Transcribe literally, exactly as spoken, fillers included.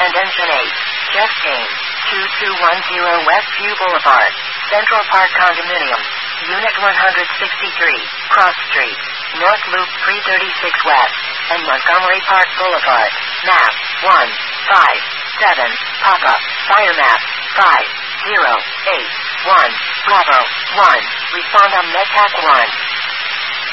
Attention eight. Jeff Kane. two two one zero Westview Boulevard. Central Park Condominium. Unit one hundred sixty-three. Cross Street. North Loop three thirty-six West. And Montgomery Park Boulevard. Map. one five seven. Papa. Fire map. five zero eight one. Bravo. one. Respond on MedTac one.